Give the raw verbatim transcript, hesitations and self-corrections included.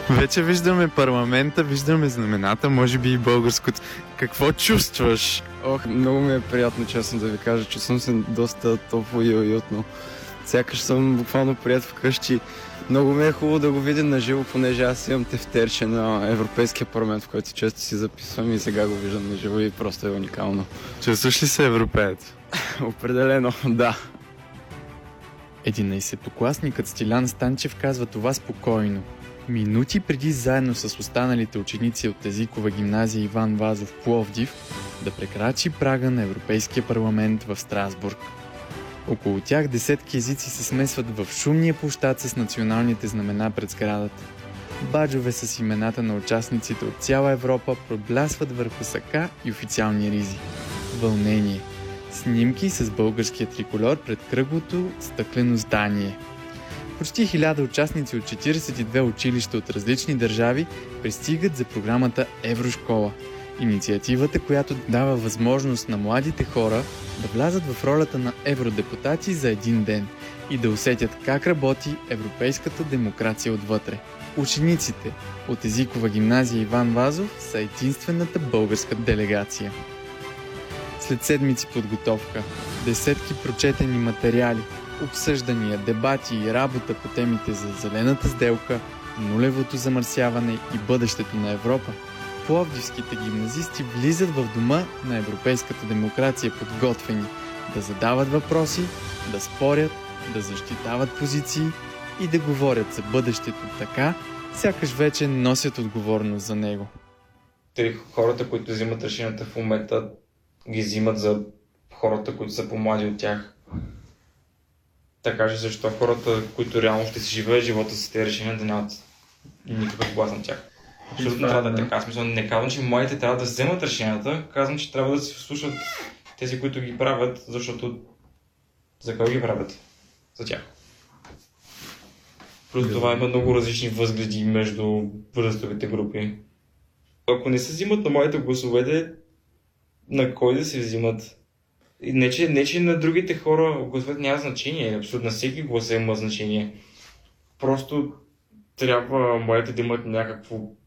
Вече виждаме парламента, виждаме знамената, може би и българското. Какво чувстваш? Ох, много ми е приятно, честно да ви кажа, че съм се доста топло и уютно. Сякаш съм буквално прият вкъщи. Много ми е хубаво да го видя на живо, понеже аз имам тефтерче на Европейския парламент, в който често си записвам и сега го виждам на живо и просто е уникално. Чувстваш ли се европеец? Определено, да. единайсетокласникът Стилян Станчев казва това спокойно. Минути преди заедно с останалите ученици от езикова гимназия Иван Вазов Пловдив да прекрачи прага на Европейския парламент в Страсбург. Около тях десетки езици се смесват в шумния площад с националните знамена пред сградата. Баджове с имената на участниците от цяла Европа проблясват върху сака и официални ризи. Вълнение. Снимки с българския триколор пред кръглото стъклено здание. Почти хиляда участници от четиридесет и две училища от различни държави пристигат за програмата Еврошкола. Инициативата, която дава възможност на младите хора да влязат в ролята на евродепутати за един ден и да усетят как работи европейската демокрация отвътре. Учениците от езикова гимназия Иван Вазов са единствената българска делегация. След седмици подготовка, десетки прочетени материали, обсъждания, дебати и работа по темите за зелената сделка, нулевото замърсяване и бъдещето на Европа, пловдивските гимназисти влизат в дома на европейската демокрация подготвени да задават въпроси, да спорят, да защитават позиции и да говорят за бъдещето така, сякаш вече носят отговорност за него. Те хората, които взимат решенията в момента, ги взимат за хората, които са по-млади от тях. Така че защо хората, които реално ще си живеят живота с тези решения, да нямат никакъв глас на тях. Защото не трябва да е така. Смисъл, не казвам, че младите трябва да вземат решенията, казвам, че трябва да се слушат тези, които ги правят, защото за кой ги правят? За тях. Плюс това има много различни възгледи между възрастовите групи. Ако не се взимат на младите гласовете, на кой да се взимат? Не че, не, че на другите хора гласовете няма значение, абсолютно на всеки глас има значение. Просто трябва младите да имат някакво